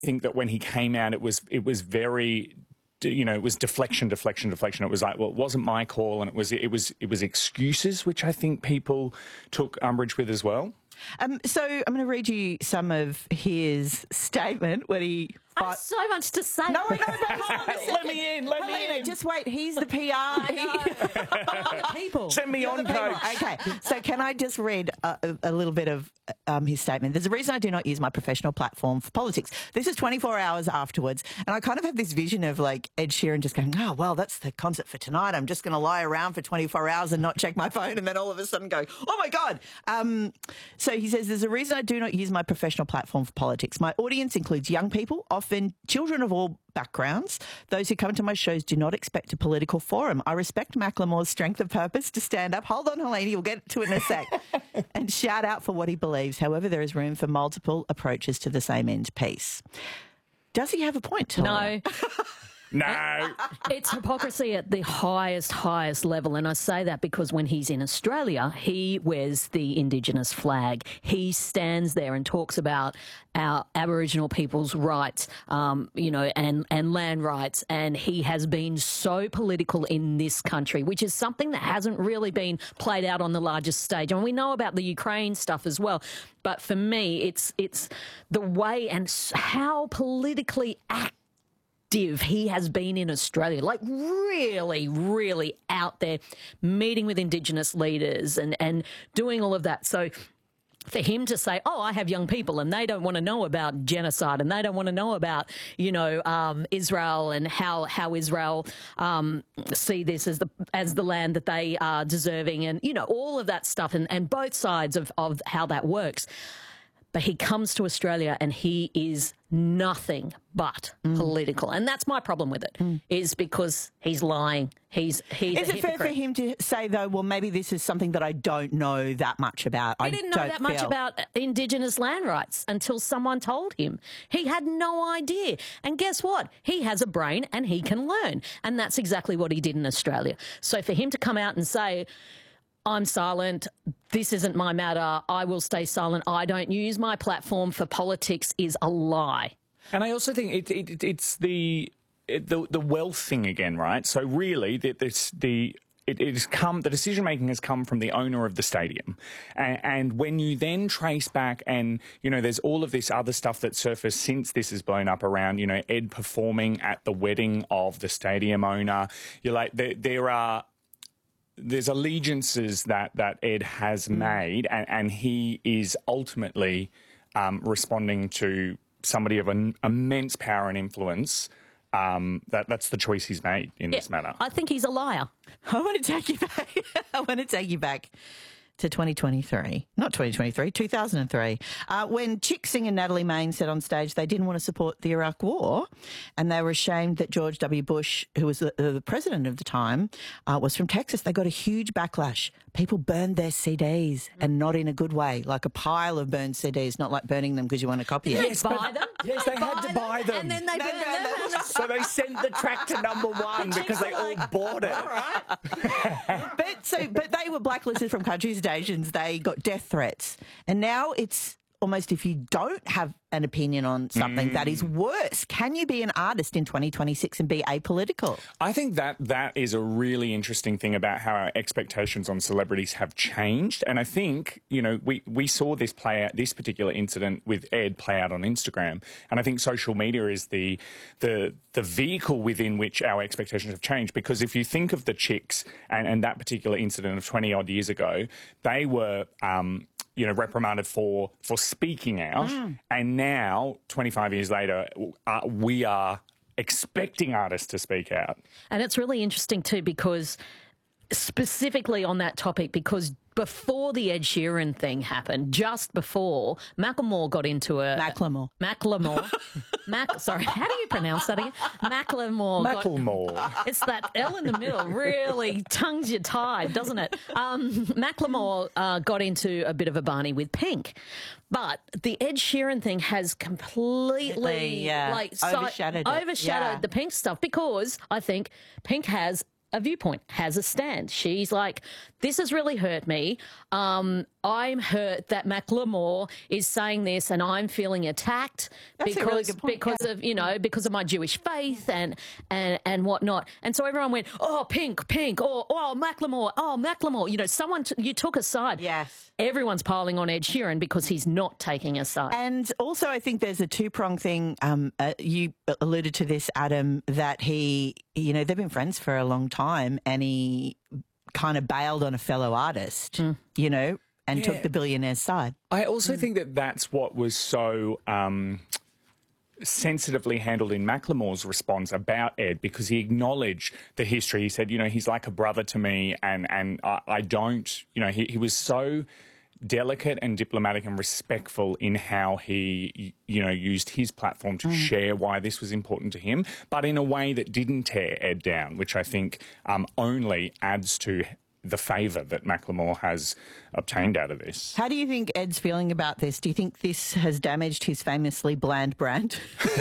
think that when he came out, it was very, it was deflection. It was like, well, it wasn't my call, and it was excuses, which I think people took umbrage with as well. So I'm going to read you some of his statement when he... I have so much to say. No, let me in. Just wait. He's the PR. People. Send me on, Coach. Okay. So can I just read a little bit of his statement? There's a reason I do not use my professional platform for politics. This is 24 hours afterwards. And I kind of have this vision of like Ed Sheeran just going, oh, well, that's the concert for tonight. I'm just going to lie around for 24 hours and not check my phone. And then all of a sudden go, oh, my God. So he says, there's a reason I do not use my professional platform for politics. My audience includes young people, often children of all backgrounds. Those who come to my shows do not expect a political forum. I respect Macklemore's strength of purpose to stand up. Hold on, Helene, we'll get to it in a sec. And shout out for what he believes. However, there is room for multiple approaches to the same end piece. Does he have a point, Talia? No. No. It's hypocrisy at the highest level. And I say that because when he's in Australia, he wears the Indigenous flag. He stands there and talks about our Aboriginal people's rights, and land rights. And he has been so political in this country, which is something that hasn't really been played out on the largest stage. And we know about the Ukraine stuff as well. But for me, it's the way and how politically active he has been in Australia, like really, really out there, meeting with Indigenous leaders and doing all of that. So for him to say, oh, I have young people and they don't want to know about genocide and they don't want to know about, Israel and how Israel see this as the land that they are deserving and, all of that stuff and both sides of how that works. But he comes to Australia and he is nothing but political. And that's my problem with it, is because he's lying. He's Is it fair for him to say, though, well, maybe this is something that I don't know that much about? He didn't know that much about Indigenous land rights until someone told him. He had no idea. And guess what? He has a brain and he can learn. And that's exactly what he did in Australia. So for him to come out and say, I'm silent, this isn't my matter, I will stay silent, I don't use my platform for politics is a lie. And I also think it's the wealth thing again, right? So really, the decision making has come from the owner of the stadium, and when you then trace back, and there's all of this other stuff that surfaced since this has blown up around, Ed performing at the wedding of the stadium owner. You're like there's allegiances that Ed has made, and he is ultimately responding to somebody of an immense power and influence. That's the choice he's made in this matter. I think he's a liar. I want to take you back to 2023. Not 2023, 2003. When Chick singer Natalie Main said on stage they didn't want to support the Iraq War and they were ashamed that George W. Bush, who was the president of the time, was from Texas. They got a huge backlash. People burned their CDs and not in a good way, like a pile of burned CDs, not like burning them because you want to copy it. Yes, buy them. Yes, they had to buy them. And then they burned them. So they sent the track to #1 because they all bought it. All right. But they were blacklisted from country stations. They got death threats. And now it's almost, if you don't have an opinion on something, that is worse. Can you be an artist in 2026 and be apolitical? I think that is a really interesting thing about how our expectations on celebrities have changed. And I think, we saw this play out, this particular incident with Ed play out on Instagram. And I think social media is the vehicle within which our expectations have changed. Because if you think of the Chicks and that particular incident of 20 odd years ago, they were, reprimanded for speaking out. And now, 25 years later, we are expecting artists to speak out. And it's really interesting too, because specifically on that topic, because before the Ed Sheeran thing happened, just before, Macklemore got into a... Macklemore. Sorry, how do you pronounce that again? Macklemore. It's that L in the middle really tongues you tied, doesn't it? Macklemore got into a bit of a barney with Pink. But the Ed Sheeran thing has completely overshadowed the Pink stuff, because I think Pink has a viewpoint, has a stand. She's like, this has really hurt me. I'm hurt that Macklemore is saying this and I'm feeling attacked because of my Jewish faith and whatnot. And so everyone went, oh, Pink, or oh, Macklemore. You know, you took a side. Yes. Everyone's piling on Ed Sheeran because he's not taking a side. And also I think there's a two-pronged thing. You alluded to this, Adam, that they've been friends for a long time and he kind of bailed on a fellow artist, and took the billionaire's side. I also think that that's what was so sensitively handled in Macklemore's response about Ed, because he acknowledged the history. He said, he's like a brother to me, and I don't, he was so delicate and diplomatic and respectful in how he, used his platform to share why this was important to him, but in a way that didn't tear Ed down, which I think only adds to the favour that Macklemore has obtained out of this. How do you think Ed's feeling about this? Do you think this has damaged his famously bland brand?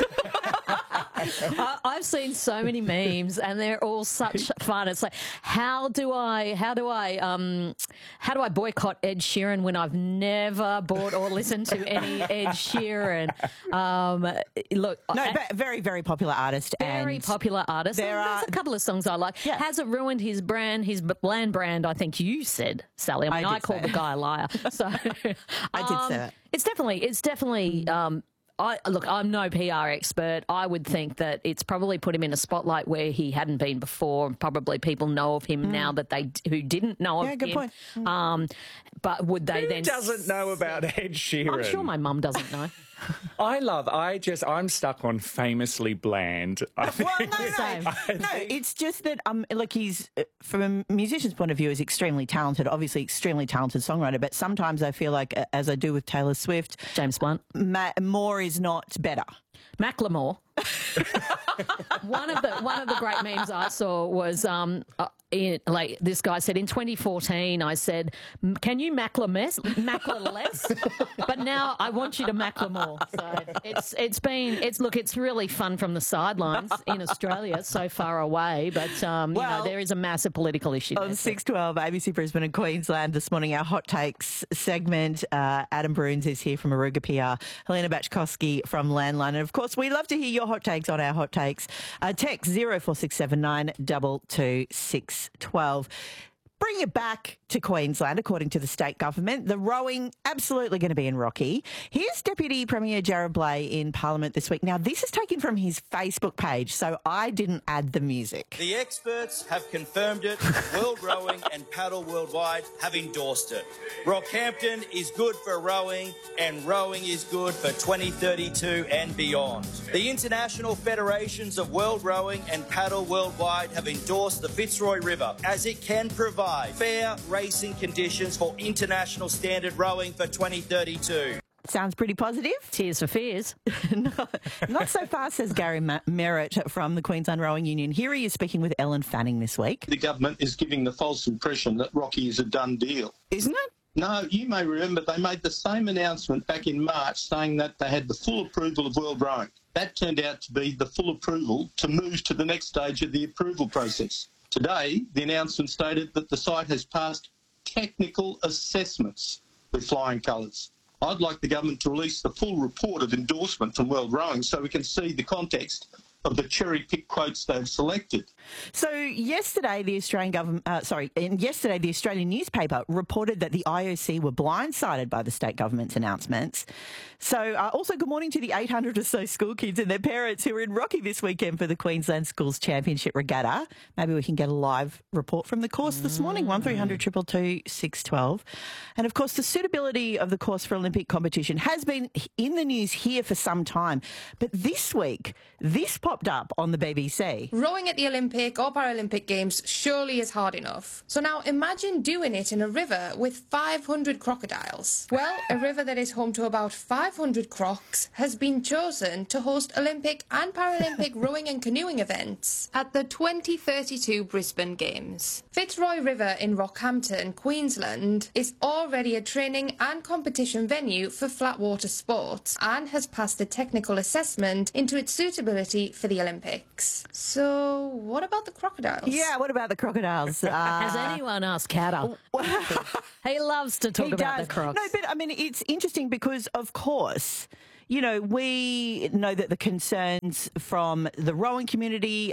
I've seen so many memes and they're all such fun. It's like, how do I boycott Ed Sheeran when I've never bought or listened to any Ed Sheeran? Very, very popular artist. Very popular artist. There's a couple of songs I like. Yeah. Has it ruined his brand, his bland brand? I think you said, Sally. I called the guy a liar. So I did say that. It's definitely. I'm no PR expert. I would think that it's probably put him in a spotlight where he hadn't been before. Probably people know of him now who didn't know of him. Good point. But would they Who doesn't know about Ed Sheeran? I'm sure my mum doesn't know. I'm stuck on famously bland. It's just that he's, from a musician's point of view, is extremely talented, obviously extremely talented songwriter, but sometimes I feel like, as I do with Taylor Swift, James Blunt, more is not better. Macklemore. One of the great memes I saw was this guy said, in 2014 I said, can you Mackler less? But now I want you to Macklemore. So it's really fun from the sidelines in Australia, so far away, but there is a massive political issue on 612 ABC Brisbane and Queensland this morning. Our hot takes segment. Adam Bruns is here from Aruga PR, Helena Bachkowski from Landline, and of course we love to hear your hot takes on our hot takes. Text 04679 22612. Bring it back to Queensland, according to the state government. The rowing, absolutely going to be in Rocky. Here's Deputy Premier Jared Blay in Parliament this week. Now, this is taken from his Facebook page, so I didn't add the music. The experts have confirmed it. World Rowing and Paddle Worldwide have endorsed it. Rockhampton is good for rowing, and rowing is good for 2032 and beyond. The International Federations of World Rowing and Paddle Worldwide have endorsed the Fitzroy River as it can provide fair racing conditions for international standard rowing for 2032. Sounds pretty positive. Tears for fears. Not so far, says Gary Merritt from the Queensland Rowing Union. Here he is speaking with Ellen Fanning this week. The government is giving the false impression that Rocky is a done deal. Isn't it? No, you may remember they made the same announcement back in March saying that they had the full approval of World Rowing. That turned out to be the full approval to move to the next stage of the approval process. Today, the announcement stated that the site has passed technical assessments with flying colours. I'd like the government to release the full report of endorsement from World Rowing so we can see the context of the cherry-picked quotes they've selected. So yesterday, the Australian newspaper reported that the IOC were blindsided by the state government's announcements. So also, good morning to the 800 or so school kids and their parents who are in Rocky this weekend for the Queensland Schools Championship Regatta. Maybe we can get a live report from the course this morning, 1300 222 612. And of course, the suitability of the course for Olympic competition has been in the news here for some time. But this week, this popped up on the BBC. Rowing at the Olympic or Paralympic Games surely is hard enough. So now imagine doing it in a river with 500 crocodiles. Well, a river that is home to about 500 crocs has been chosen to host Olympic and Paralympic rowing and canoeing events at the 2032 Brisbane Games. Fitzroy River in Rockhampton, Queensland, is already a training and competition venue for flatwater sports and has passed a technical assessment into its suitability for the Olympics. So what about the crocodiles? Yeah, what about the crocodiles? Has anyone asked Katter? He loves to talk He about does. the crocs. No, but I mean, it's interesting because, of course, you know, we know that the concerns from the rowing community,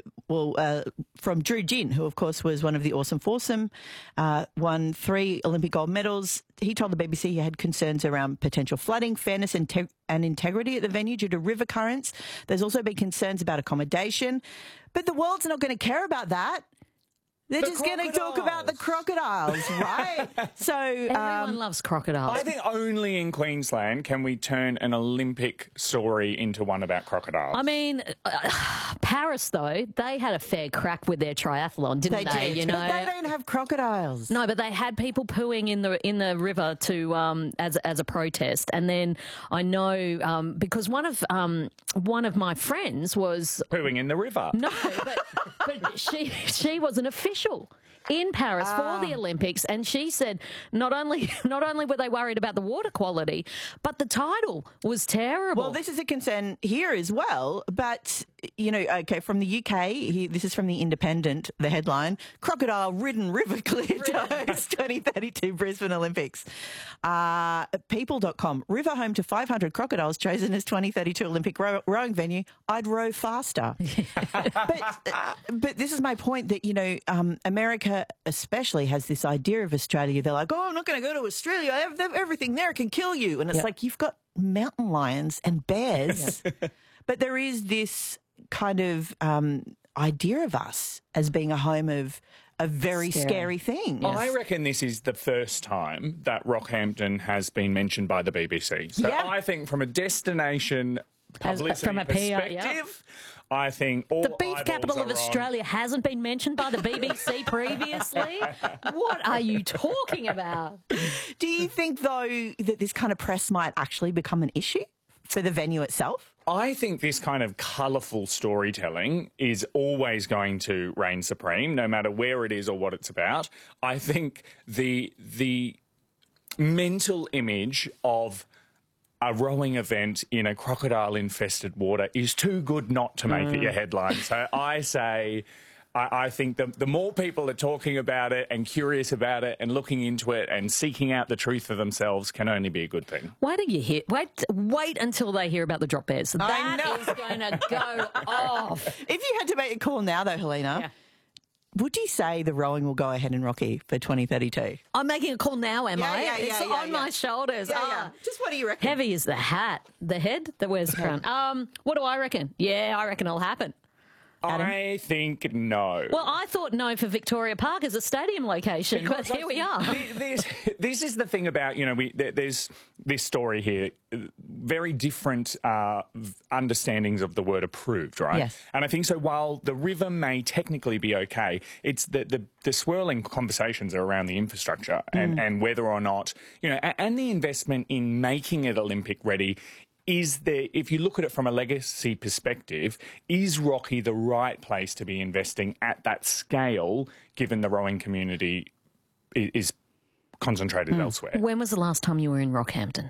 from Drew Ginn, who, of course, was one of the awesome foursome, won 3 Olympic gold medals. He told the BBC he had concerns around potential flooding, fairness and integrity at the venue due to river currents. There's also been concerns about accommodation. But the world's not going to care about that. They're just going to talk about the crocodiles, right? So Everyone loves crocodiles. I think only in Queensland can we turn an Olympic story into one about crocodiles. I mean, Paris, though, they had a fair crack with their triathlon, didn't they? did, You know, but they don't have crocodiles. no, but they had people pooing in the river to as a protest, and then I know because one of my friends was Pooing in the river. no, but she was an official in Paris for the Olympics, and she said not only were they worried about the water quality, but the tidal was terrible. Well, this is a concern here as well. But, you know, okay, from the UK, this is from The Independent, the headline, crocodile-ridden river cleared to host 2032 Brisbane Olympics. People.com, river home to 500 crocodiles chosen as 2032 Olympic rowing venue. I'd row faster. But this is my point that, you know, America especially has this idea of Australia. They're like, oh, I'm not going to go to Australia. Everything there can kill you. And it's like, you've got mountain lions and bears. But there is this kind of idea of us as being a home of very scary things. I reckon this is the first time that Rockhampton has been mentioned by the BBC. So I think from a destination publicity from a PR, perspective, I think all the beef capital of eyeballs are on. Australia hasn't been mentioned by the BBC previously. What are you talking about? Do you think, though, that this kind of press might actually become an issue for the venue itself? I think this kind of colourful storytelling is always going to reign supreme, no matter where it is or what it's about. I think the mental image of a rowing event in a crocodile-infested water is too good not to make it your headline. So I say, I think the more people are talking about it and curious about it and looking into it and seeking out the truth for themselves can only be a good thing. Why do you hear? Wait until they hear about the drop bears. That is going to go off. If you had to make a call now, though, Helena, would you say the rowing will go ahead in Rocky for 2032? I'm making a call now, am I? Yeah, It's on my shoulders. Just what do you reckon? Heavy is the hat, the head that wears the crown. What do I reckon? Yeah, I reckon it'll happen. Adam? I think no. Well, I thought no for Victoria Park as a stadium location, but here we are. This is the thing about, you know, there's this story here, very different understandings of the word approved, right? Yes. And I think so while the river may technically be okay, it's the swirling conversations are around the infrastructure and whether or not, you know, and the investment in making it Olympic ready. Is there, if you look at it from a legacy perspective, is Rocky the right place to be investing at that scale, given the rowing community is concentrated elsewhere? When was the last time you were in Rockhampton?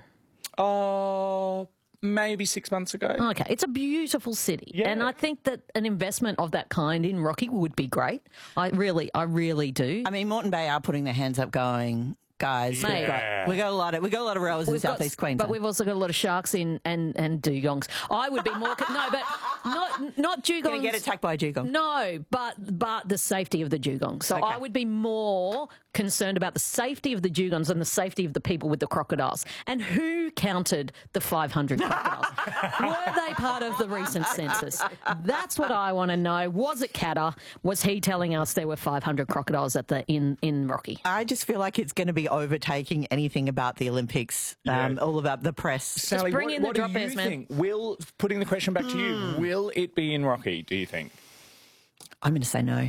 Oh, maybe 6 months ago. Okay, it's a beautiful city, Yeah. and I think that an investment of that kind in Rocky would be great. I really do. I mean, Moreton Bay are putting their hands up going, guys, Yeah. we got a lot of rowers in Southeast Queensland. But we've also got a lot of sharks in and dugongs. I would be more no, but not dugongs. Going to get attacked by a dugong. No, but the safety of the dugongs. So I would be more concerned about the safety of the dugongs and the safety of the people with the crocodiles. And who counted the 500 crocodiles? Were they part of the recent census? That's what I want to know. Was it Katter? Was he telling us there were 500 crocodiles at the in Rocky? I just feel like it's going to be overtaking anything about the Olympics, all about the press. Sally, bring in the what do drop you bears, man. think? Putting the question back to you, will it be in Rocky, do you think? I'm going to say no.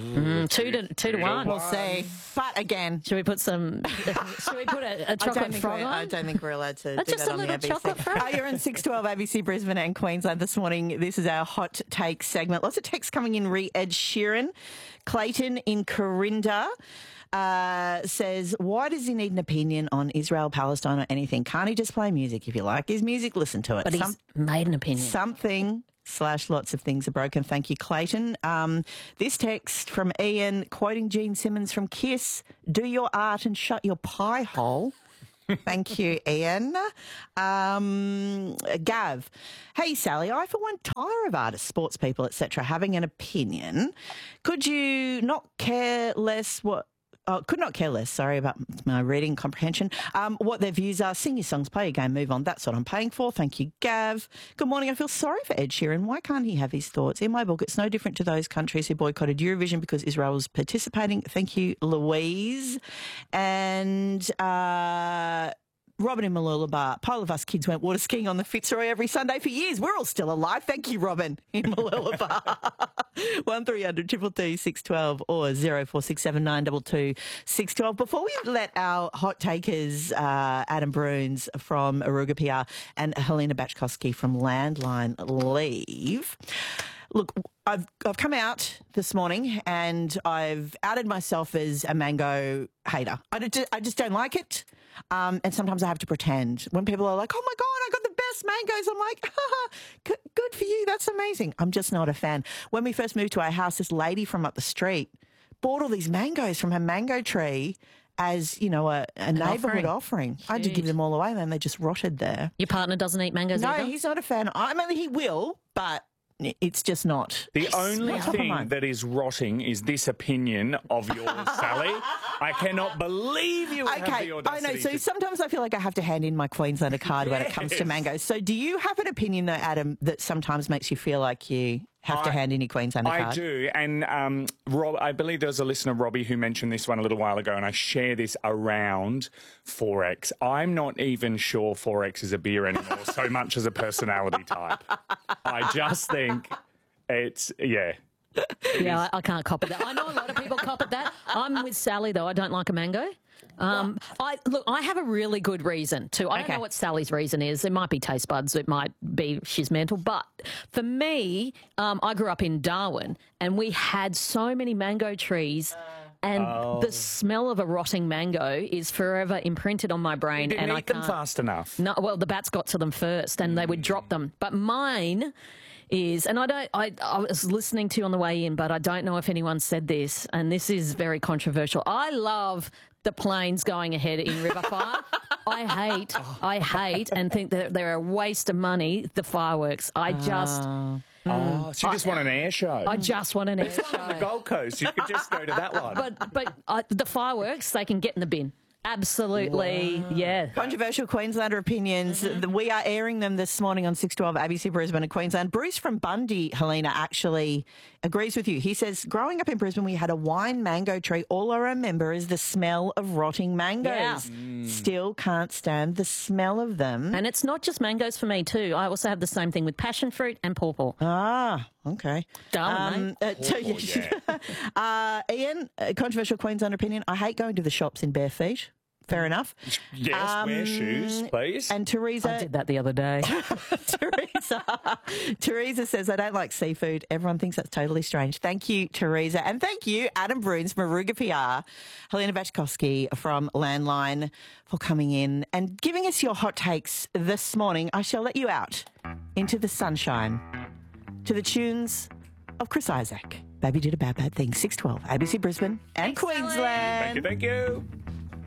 2-1. We'll see. But again, Should we put some? Should we put a chocolate frog I on? don't think we're allowed to do Just that a on the little ABC. chocolate frog? You're on 612 ABC Brisbane and Queensland this morning. This is our hot take segment. Lots of texts coming in. Ed Sheeran. Clayton in Corinda says, why does he need an opinion on Israel, Palestine or anything? Can't he just play music? If you like his music, listen to it. But he's made an opinion. Something / lots of things are broken. Thank you, Clayton. This text from Ian, quoting Gene Simmons from Kiss, do your art and shut your pie hole. Thank you, Ian. Gav, hey, Sally, I for one tire of artists, sports people, etc., having an opinion. Could not care less, sorry about my reading comprehension, what their views are. Sing your songs, play your game, move on. That's what I'm paying for. Thank you, Gav. Good morning. I feel sorry for Ed Sheeran. Why can't he have his thoughts? In my book, it's no different to those countries who boycotted Eurovision because Israel was participating. Thank you, Louise. And Robin in Mooloolaba, pile of us kids went water skiing on the Fitzroy every Sunday for years. We're all still alive. Thank you, Robin in Mooloolaba. 1300 222 612 or 0467 922 612. Before we let our hot takers, Adam Bruns from Aruga PR and Helena Bachkowski from Landline leave, look, I've come out this morning and I've outed myself as a mango hater. I just don't like it. And sometimes I have to pretend. When people are like, oh, my God, I got the best mangoes, I'm like, good for you. That's amazing. I'm just not a fan. When we first moved to our house, this lady from up the street bought all these mangoes from her mango tree as, you know, a neighbourhood offering. I had to give them all away and then they just rotted there. Your partner doesn't eat mangoes either? No, he's not a fan. I mean, he will, but it's just not. The only thing that is rotting is this opinion of yours, Sally. I cannot believe you have the audacity. I know. So sometimes I feel like I have to hand in my Queenslander card when it comes to mangoes. So do you have an opinion, though, Adam, that sometimes makes you feel like you have to hand in your Queenslander card? I do. And Rob, I believe there was a listener, Robbie, who mentioned this one a little while ago, and I share this around Forex. I'm not even sure Forex is a beer anymore, so much as a personality type. I just think it's, yeah. Yeah, I can't cop at that. I know a lot of people cop at that. I'm with Sally, though. I don't like a mango. I have a really good reason too. I don't know what Sally's reason is. It might be taste buds. It might be she's mental. But for me, I grew up in Darwin and we had so many mango trees. And the smell of a rotting mango is forever imprinted on my brain. You didn't and eat them fast enough. No, well, the bats got to them first and they would drop them. But mine is, and I was listening to you on the way in, but I don't know if anyone said this, and this is very controversial. I love the planes going ahead in Riverfire. I hate and think that they're a waste of money, the fireworks. I just... so you just want an air show? I just want an air show. On the Gold Coast, you could just go to that one. But the fireworks, they can get in the bin. Absolutely, yeah. Controversial Queenslander opinions. We are airing them this morning on 612 ABC Brisbane and Queensland. Bruce from Bundy, Helena, actually agrees with you. He says, growing up in Brisbane, we had a wine mango tree. All I remember is the smell of rotting mangoes. Yeah. Still can't stand the smell of them. And it's not just mangoes for me too. I also have the same thing with passion fruit and pawpaw. Ah, okay. Darn, Ian, controversial Queenslander opinion. I hate going to the shops in bare feet. Fair enough. Yes, wear shoes, please. And Teresa... I did that the other day. Teresa says, I don't like seafood. Everyone thinks that's totally strange. Thank you, Teresa. And thank you, Adam Bruns from Aruga PR, Helena Bachkowski from Landline for coming in and giving us your hot takes this morning. I shall let you out into the sunshine to the tunes of Chris Isaak. Baby did a bad thing. 612 ABC Brisbane and Queensland. Thank you.